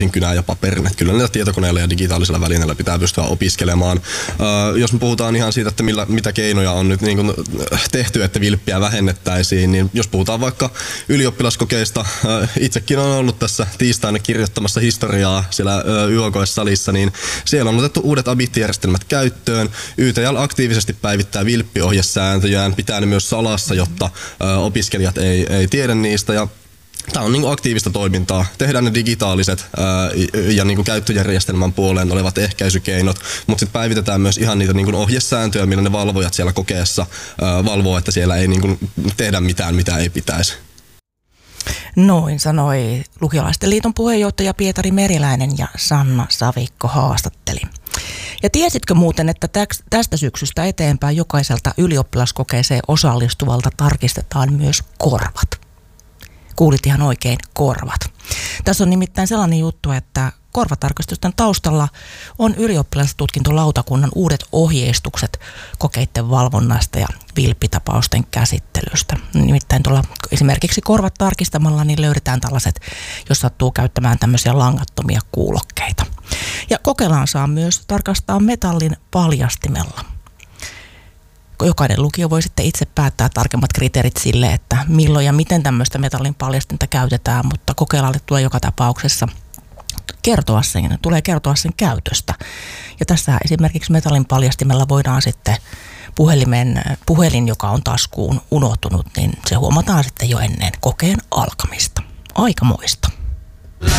kynää ja paperin. Että kyllä näillä tietokoneilla ja digitaalisilla välineillä pitää pystyä opiskelemaan. Jos me puhutaan ihan siitä, että mitä keinoja on nyt niin kuin tehty, että vilppiä vähennettäisiin, niin jos puhutaan vaikka ylioppilaskokeista, itsekin on ollut tässä tiistaina kirjoittamassa historiaa siellä YOKS-salissa, niin siellä on otettu uudet abittijärjestelmät käyttöön. YTL aktiivisesti päivittää vilppiohjesääntöjään, pitää ne myös salassa, jotta opiskelijat ei tiedä niistä. Ja tämä on niin kuin aktiivista toimintaa. Tehdään ne digitaaliset ja niin kuin käyttöjärjestelmän puoleen olevat ehkäisykeinot, mutta sitten päivitetään myös ihan niitä niin kuin ohjesääntöjä, millä ne valvojat siellä kokeessa valvoo, että siellä ei niin kuin tehdä mitään, mitä ei pitäisi. Noin sanoi Lukiolaisten liiton puheenjohtaja Pietari Meriläinen ja Sanna Savikko haastatteli. Ja tiesitkö muuten, että tästä syksystä eteenpäin jokaiselta ylioppilaskokeeseen osallistuvalta tarkistetaan myös korvat? Kuulit ihan oikein, korvat. Tässä on nimittäin sellainen juttu, että korvatarkastusten taustalla on ylioppilastutkintolautakunnan uudet ohjeistukset kokeiden valvonnasta ja vilppitapausten käsittelystä. Nimittäin tuolla esimerkiksi korvat tarkistamalla niin löydetään tällaiset, jos sattuu käyttämään tämmöisiä langattomia kuulokkeita. Ja kokelaan saa myös tarkastaa metallin paljastimella. Jokainen lukio voi sitten itse päättää tarkemmat kriteerit sille, että milloin ja miten tämmöistä metallin paljastinta käytetään, mutta kokeilaalle tulee joka tapauksessa kertoa sen käytöstä. Ja tässä esimerkiksi metallin paljastimella voidaan sitten puhelin, joka on taskuun unohtunut, niin se huomataan sitten jo ennen kokeen alkamista. Aikamoista.